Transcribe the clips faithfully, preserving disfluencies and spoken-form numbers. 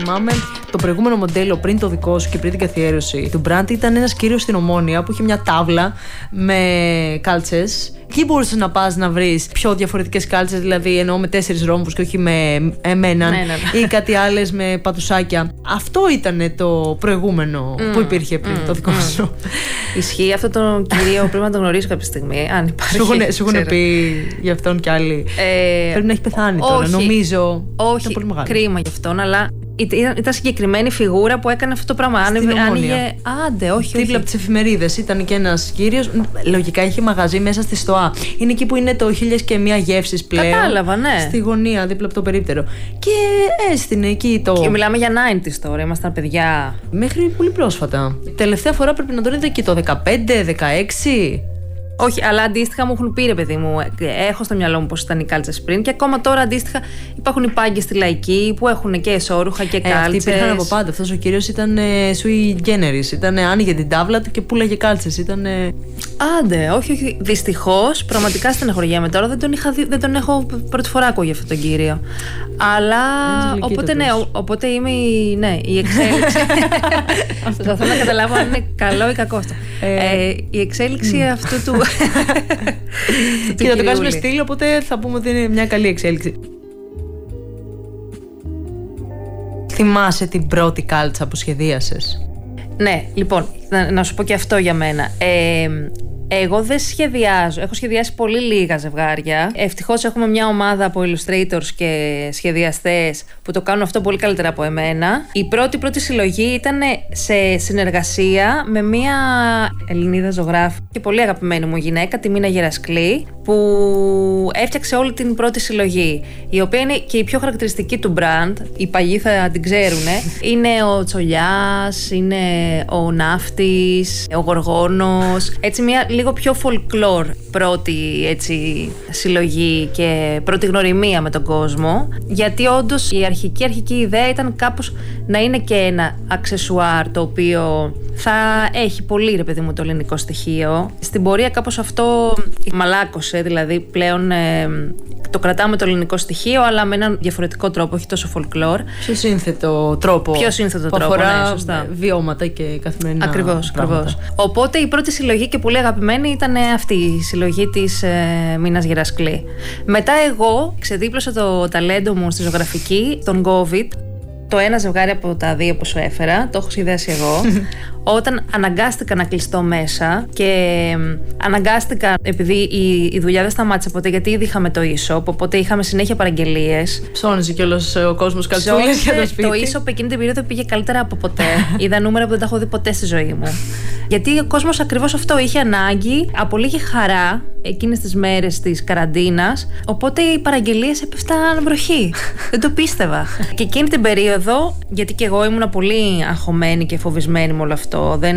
θυμάμαι το προηγούμενο μοντέλο πριν το δικό σου και πριν την καθιέρωση του brand ήταν ένας κύριος στην Ομόνια που είχε μια τάβλα με κάλτσες. Εκεί μπορούσες να πας να βρεις πιο διαφορετικές κάλτσες, δηλαδή εννοώ με τέσσερις ρόμβους και όχι με εμέναν ναι, ναι, ναι. ή κάτι άλλες με πατουσάκια. Αυτό ήταν το προηγούμενο mm, που υπήρχε πριν mm, το δικό mm. σου. Ισχύει αυτό το κυρίο, πρέπει να τον γνωρίσω κάποια στιγμή. Αν υπάρχει. Σου έχουν πει για αυτόν κι άλλοι. Ε, πρέπει να έχει πεθάνει όχι, τώρα, νομίζω. Όχι, ήταν πολύ μεγάλο. Κρίμα γι' αυτόν, αλλά ήταν, ήταν συγκεκριμένη φιγούρα που έκανε αυτό το πράγμα. Άνοιγε. Άντε, όχι. Δίπλα από τις εφημερίδες ήταν και ένας κύριος. Λογικά είχε μαγαζί μέσα στη Στοά. Είναι εκεί που είναι το χίλιες και μία γεύσεις πλέον. Κατάλαβα, ναι. Στη γωνία, δίπλα από το περίπτερο. Και έστεινε εκεί το. Και μιλάμε για ενενήντα τώρα, ήμασταν παιδιά. Μέχρι πολύ πρόσφατα. Τελευταία φορά πρέπει να τον είδα και το δεκαπέντε δεκαέξι. Όχι, αλλά αντίστοιχα μου έχουν πει, ρε παιδί μου, έχω στο μυαλό μου πώς ήταν οι κάλτσες πριν και ακόμα τώρα αντίστοιχα υπάρχουν οι πάγκες στη Λαϊκή που έχουν και εσώρουχα και κάλτσες. Ε, αυτοί υπήρχαν από πάντα. Αυτός ο κύριος ήταν ε, sui generis. Ήταν, άνοιγε την τάβλα του και πουλάγε κάλτσες. Ήταν. Ε... Άντε, όχι, όχι. Δυστυχώς, πραγματικά στεναχωριέμαι τώρα. Δεν τον, είχα δει, δεν τον έχω πρώτη φορά ακούω για αυτόν τον κύριο. Αλλά. Οπότε ναι, ο, οπότε είμαι η, ναι, η εξέλιξη. Αυτό θέλω να καταλάβω αν είναι καλό ή κακό αυτό. Ε, ε, η εξέλιξη mm. αυτού του. Και να το κάνουμε στυλ, οπότε θα πούμε ότι είναι μια καλή εξέλιξη. Θυμάσαι την πρώτη κάλτσα που σχεδίασες? Ναι, λοιπόν, να, να σου πω και αυτό για μένα. Ε, εγώ δεν σχεδιάζω. Έχω σχεδιάσει πολύ λίγα ζευγάρια. Ευτυχώς έχουμε μια ομάδα από illustrators και σχεδιαστές που το κάνουν αυτό πολύ καλύτερα από εμένα. Η πρώτη πρώτη συλλογή ήταν σε συνεργασία με μια Ελληνίδα ζωγράφη και πολύ αγαπημένη μου γυναίκα, τη Μίνα Γερασκλή, που έφτιαξε όλη την πρώτη συλλογή, η οποία είναι και η πιο χαρακτηριστική του brand. Οι παλιοί θα την ξέρουνε. Είναι ο Τσολιάς, είναι ο Ναύτης, ο Γοργόνος. Έτσι μια λίγο πιο folklore πρώτη έτσι, συλλογή και πρώτη γνωριμία με τον κόσμο. Γιατί όντως η αρχική αρχική ιδέα ήταν κάπως να είναι και ένα αξεσουάρ το οποίο θα έχει πολύ, ρε παιδί μου, το ελληνικό στοιχείο. Στην πορεία κάπως αυτό μαλάκωσε, δηλαδή πλέον ε, το κρατάμε το ελληνικό στοιχείο, αλλά με έναν διαφορετικό τρόπο, όχι τόσο folklore. Πιο σύνθετο τρόπο. Πιο σύνθετο που τρόπο, αφορά ναι, σωστά. Βιώματα και καθημερινά. Ακριβώς, ακριβώς. Οπότε η πρώτη συλλογή και πολύ αγαπημένη ήταν αυτή η συλλογή της ε, Μίνας Γερασκλή. Μετά εγώ ξεδίπλωσα το ταλέντο μου στη ζωγραφική, τον COVID. Το ένα ζευγάρι από τα δύο που σου έφερα, το έχω σχεδιάσει εγώ. Όταν αναγκάστηκα να κλειστώ μέσα και αναγκάστηκα, επειδή η, η δουλειά δεν σταμάτησε ποτέ, γιατί ήδη είχαμε το e-shop, οπότε είχαμε συνέχεια παραγγελίες. Ψώνιζε κιόλας ο κόσμος καλτσούλες για το σπίτι. Το e-shop εκείνη την περίοδο πήγε καλύτερα από ποτέ. Είδα νούμερα που δεν τα έχω δει ποτέ στη ζωή μου. Γιατί ο κόσμος ακριβώς αυτό είχε ανάγκη από λίγη χαρά εκείνες τις μέρες της καραντίνας. Οπότε οι παραγγελίες έπεφταν βροχή. Δεν το πίστευα. Και εκείνη την περίοδο, γιατί και εγώ ήμουν πολύ αγχωμένη και φοβισμένη με όλο αυτό, δεν,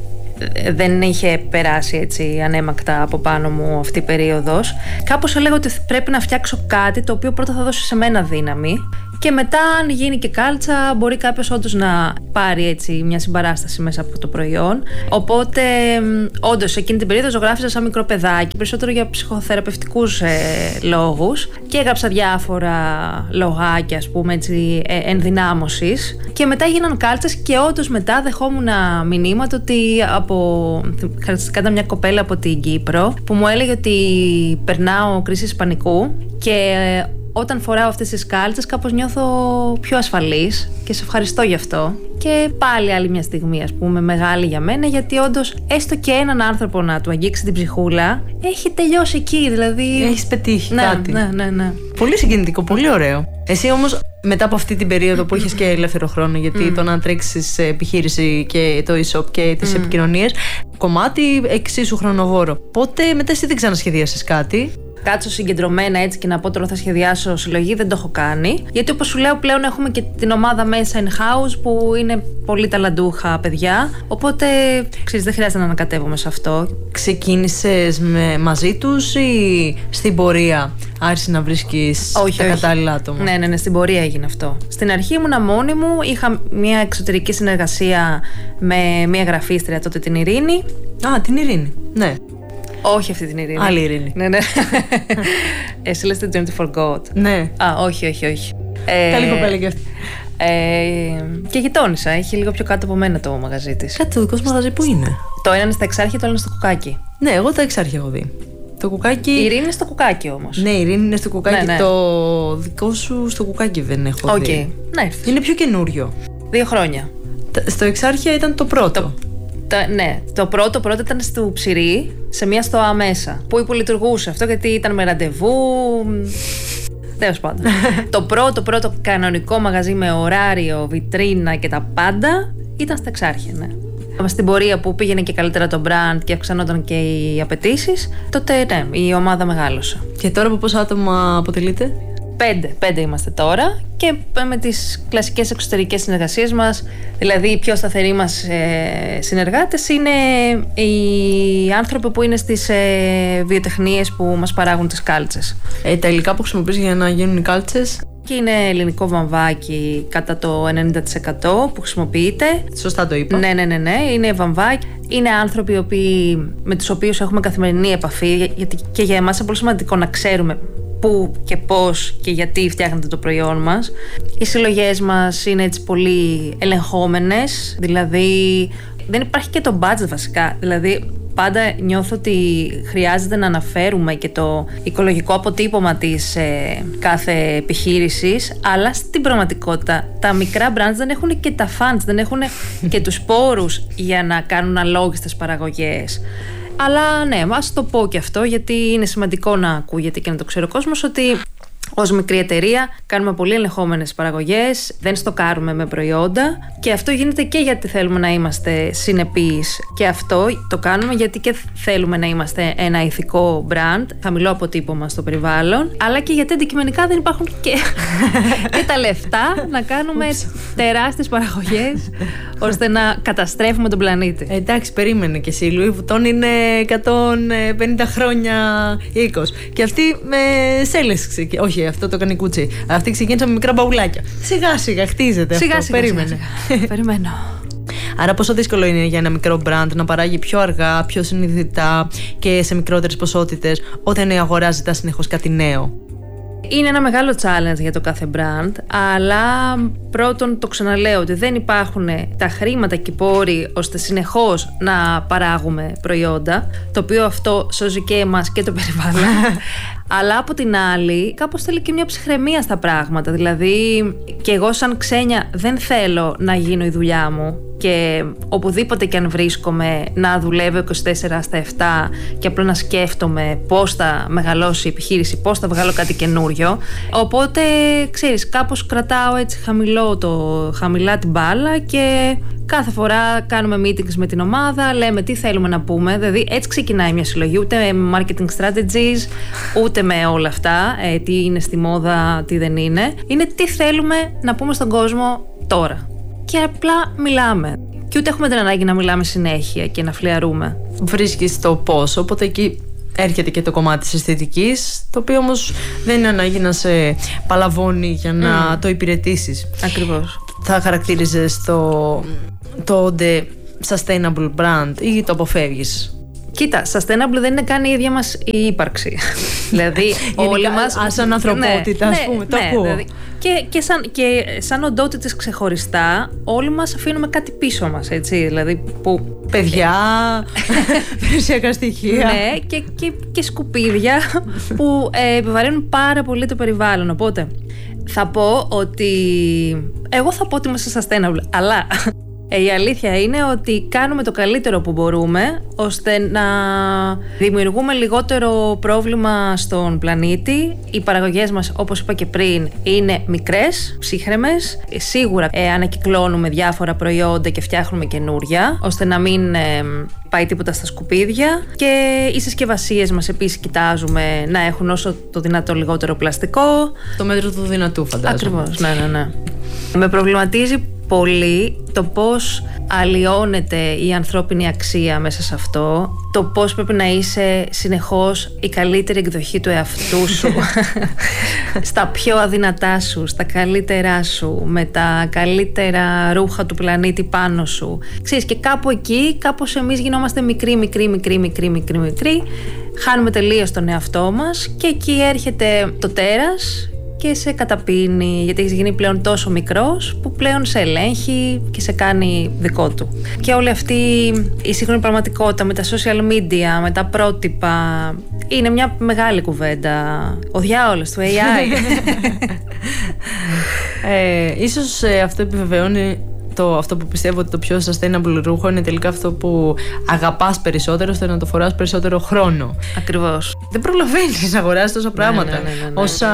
δεν είχε περάσει έτσι ανέμακτα από πάνω μου αυτή η περίοδος, κάπως έλεγα ότι πρέπει να φτιάξω κάτι το οποίο πρώτα θα δώσει σε μένα δύναμη. Και μετά, αν γίνει και κάλτσα, μπορεί κάποιος όντως να πάρει έτσι μια συμπαράσταση μέσα από το προϊόν. Οπότε, όντως, εκείνη την περίοδο ζωγράφιζα σαν μικρό παιδάκι, περισσότερο για ψυχοθεραπευτικούς ε, λόγους. Και έγραψα διάφορα λογάκια, ας πούμε, έτσι, ε, ενδυνάμωσης. Και μετά έγιναν κάλτσες και όντως μετά δεχόμουν μηνύματα ότι από. Χαρακτηριστικά ήταν μια κοπέλα από την Κύπρο που μου έλεγε ότι περνάω κρίση πανικού και. Όταν φοράω αυτές τις κάλτσες κάπως νιώθω πιο ασφαλής και σε ευχαριστώ γι' αυτό. Και πάλι άλλη μια στιγμή, ας πούμε, μεγάλη για μένα, γιατί όντως έστω και έναν άνθρωπο να του αγγίξει την ψυχούλα, έχει τελειώσει εκεί, δηλαδή. Έχεις πετύχει ναι, κάτι. Ναι, ναι, ναι. Πολύ συγκινητικό, πολύ ωραίο. Εσύ όμως, μετά από αυτή την περίοδο που είχες και ελεύθερο χρόνο, γιατί mm. το να τρέξεις επιχείρηση και το e-shop και τις mm. επικοινωνίες, κομμάτι εξίσου χρονοβόρο. Πότε μετά εσύ δεν ξανασχεδίασες κάτι? Κάτσω συγκεντρωμένα έτσι και να πω τώρα θα σχεδιάσω συλλογή, δεν το έχω κάνει. Γιατί όπως σου λέω, πλέον έχουμε και την ομάδα μέσα in-house που είναι πολύ ταλαντούχα παιδιά. Οπότε ξέρεις, δεν χρειάζεται να ανακατεύομαι σε αυτό. Ξεκίνησες με, μαζί τους ή στην πορεία άρχισες να βρίσκεις όχι, τα όχι. κατάλληλα άτομα? Ναι, ναι, ναι, στην πορεία έγινε αυτό. Στην αρχή ήμουνα μόνη μου, είχα μια εξωτερική συνεργασία με μια γραφίστρια τότε, την Ειρήνη. Α, την Ειρήνη, ναι. Όχι αυτή την Ειρήνη. Άλλη Ειρήνη. Ναι, ναι. Εσύ λες την Dream to Forgot. Ναι. Α, όχι, όχι, όχι. Ε, Καλή κοπέλα και αυτή. Ε, και γειτόνισσα, έχει λίγο πιο κάτω από μένα το μαγαζί της. Κάτι το δικό σου μαγαζί που είναι? Το ένα είναι στα Εξάρχεια, το άλλο είναι στο Κουκάκι. Ναι, εγώ τα Εξάρχεια έχω δει. Το Κουκάκι. Η Ειρήνη είναι στο Κουκάκι όμως. Ναι, η Ειρήνη είναι στο Κουκάκι. Ναι, ναι. Το δικό σου στο Κουκάκι δεν έχω okay. δει. Ναι, είναι πιο καινούριο. Δύο χρόνια. Στο Εξάρχεια ήταν το πρώτο. Το, το, ναι, το πρώτο, πρώτο ήταν στο Ψηρή, σε μια στοά μέσα. Που υπολειτουργούσε αυτό γιατί ήταν με ραντεβού. Τέλος πάντων. Το πρώτο, πρώτο κανονικό μαγαζί με ωράριο, βιτρίνα και τα πάντα ήταν στα Εξάρχεια, ναι. Στην πορεία που πήγαινε και καλύτερα το brand και αυξανόταν και οι απαιτήσεις, τότε ναι, η ομάδα μεγάλωσε. Και τώρα από πόσα άτομα αποτελείται? Πέντε, πέντε είμαστε τώρα και με τις κλασικές εξωτερικές συνεργασίες μας, δηλαδή οι πιο σταθεροί μας ε, συνεργάτες είναι οι άνθρωποι που είναι στις ε, βιοτεχνίες που μας παράγουν τις κάλτσες. Ε, τα υλικά που χρησιμοποιείς για να γίνουν οι κάλτσες? Και είναι ελληνικό βαμβάκι κατά το ενενήντα τοις εκατό που χρησιμοποιείται. Σωστά το είπα. Ναι, ναι, ναι, ναι. Είναι βαμβάκι. Είναι άνθρωποι οποίοι, με τους οποίους έχουμε καθημερινή επαφή, γιατί και για εμάς είναι πολύ σημαντικό να ξέρουμε πού και πώς και γιατί φτιάχνεται το προϊόν μας. Οι συλλογές μας είναι έτσι πολύ ελεγχόμενες, δηλαδή δεν υπάρχει και το budget βασικά, δηλαδή πάντα νιώθω ότι χρειάζεται να αναφέρουμε και το οικολογικό αποτύπωμα της ε, κάθε επιχείρησης, αλλά στην πραγματικότητα τα μικρά brands δεν έχουν και τα funds, δεν έχουν και τους πόρους για να κάνουν αλόγιστες παραγωγές. Αλλά ναι, ας το πω και αυτό, γιατί είναι σημαντικό να ακούγεται και να το ξέρει ο κόσμος, ότι ως μικρή εταιρεία κάνουμε πολύ ελεγχόμενες παραγωγές, δεν στοκάρουμε με προϊόντα και αυτό γίνεται και γιατί θέλουμε να είμαστε συνεπείς, και αυτό το κάνουμε γιατί και θέλουμε να είμαστε ένα ηθικό brand, χαμηλό αποτύπωμα στο περιβάλλον, αλλά και γιατί αντικειμενικά δεν υπάρχουν και, και τα λεφτά να κάνουμε τεράστιες παραγωγές ώστε να καταστρέφουμε τον πλανήτη. Ε, εντάξει, περίμενε και εσύ. Η Λουί Βουτόν είναι εκατόν πενήντα χρόνια οίκος. Και αυτή με σέλες ξεκίνησε. Όχι, αυτό το κάνει Κούτσι. Αυτή ξεκίνησε με μικρά μπαουλάκια. Σιγά σιγά χτίζεται σιγά, αυτό. Σιγά, περίμενε. Σιγά, σιγά. Περιμένω. Άρα πόσο δύσκολο είναι για ένα μικρό brand να παράγει πιο αργά, πιο συνειδητά και σε μικρότερες ποσότητες, όταν η αγορά ζητά συνεχώς κάτι νέο? Είναι ένα μεγάλο challenge για το κάθε brand, αλλά πρώτον το ξαναλέω ότι δεν υπάρχουν τα χρήματα και οι πόροι ώστε συνεχώς να παράγουμε προϊόντα, το οποίο αυτό σώζει και εμάς και το περιβάλλον. Αλλά από την άλλη κάπως θέλει και μια ψυχραιμία στα πράγματα, δηλαδή και εγώ σαν ξένια δεν θέλω να γίνω η δουλειά μου και οπουδήποτε και αν βρίσκομαι να δουλεύω είκοσι τέσσερα στα επτά και απλά να σκέφτομαι πώς θα μεγαλώσει η επιχείρηση, πώς θα βγάλω κάτι καινούριο. Οπότε ξέρεις, κάπως κρατάω έτσι χαμηλό το, χαμηλά την μπάλα και κάθε φορά κάνουμε meetings με την ομάδα, λέμε τι θέλουμε να πούμε, δηλαδή έτσι ξεκινάει μια συλλογή, ούτε με marketing strategies, ούτε με όλα αυτά, ε, τι είναι στη μόδα, τι δεν είναι. Είναι τι θέλουμε να πούμε στον κόσμο τώρα. Και απλά μιλάμε. Και ούτε έχουμε την ανάγκη να μιλάμε συνέχεια και να φλιαρούμε. Βρίσκεις το πώς, οπότε εκεί έρχεται και το κομμάτι της αισθητικής, το οποίο όμως δεν είναι ανάγκη να σε παλαβώνει για να mm. το υπηρετήσεις. Ακριβώς. Θα χαρακτήριζες το, το the sustainable brand ή το αποφεύγεις? Κοίτα, sustainable δεν είναι καν η ίδια μας η ύπαρξη. Δηλαδή όλοι μας... Α, σαν ανθρωπότητα, ναι, ας πούμε, ναι, το ακούω. Δηλαδή, και, και, σαν, και σαν οντότητες ξεχωριστά, όλοι μας αφήνουμε κάτι πίσω μας, έτσι, δηλαδή που... Παιδιά, περιουσιακά στοιχεία. Ναι, και, και, και σκουπίδια που ε, επιβαρύνουν πάρα πολύ το περιβάλλον, οπότε θα πω ότι... Εγώ θα πω ότι είμαστε sustainable, αλλά... Η αλήθεια είναι ότι κάνουμε το καλύτερο που μπορούμε ώστε να δημιουργούμε λιγότερο πρόβλημα στον πλανήτη. Οι παραγωγές μας, όπως είπα και πριν, είναι μικρές, ψύχρεμες. Σίγουρα ε, ανακυκλώνουμε διάφορα προϊόντα και φτιάχνουμε καινούρια, ώστε να μην ε, πάει τίποτα στα σκουπίδια. Και οι συσκευασίες μας επίσης κοιτάζουμε να έχουν όσο το δυνατό λιγότερο πλαστικό. Το μέτρο του δυνατού, φαντάζομαι. Ακριβώς, ναι, ναι, ναι. Με προβληματίζει πολύ το πώς αλλοιώνεται η ανθρώπινη αξία μέσα σε αυτό, το πώς πρέπει να είσαι συνεχώς η καλύτερη εκδοχή του εαυτού σου στα πιο αδυνατά σου, στα καλύτερά σου, με τα καλύτερα ρούχα του πλανήτη πάνω σου. Ξέρεις, και κάπου εκεί, κάπως εμείς γινόμαστε μικροί, μικροί, μικροί, μικροί, μικροί, μικροί, χάνουμε τελείως τον εαυτό μας και εκεί έρχεται το τέρας και σε καταπίνει, γιατί έχεις γίνει πλέον τόσο μικρός που πλέον σε ελέγχει και σε κάνει δικό του. Και όλη αυτή η σύγχρονη πραγματικότητα με τα social media, με τα πρότυπα, είναι μια μεγάλη κουβέντα. Ο διάολος του έι άι. ε, ίσως ε, αυτό επιβεβαιώνει το, αυτό που πιστεύω ότι το πιο sustainable ρούχο είναι τελικά αυτό που αγαπάς περισσότερο, ώστε να το φοράς περισσότερο χρόνο. Ακριβώς. Δεν προλαβαίνεις να αγοράσεις τόσα πράγματα. Ναι, ναι, ναι, ναι, ναι. Όσα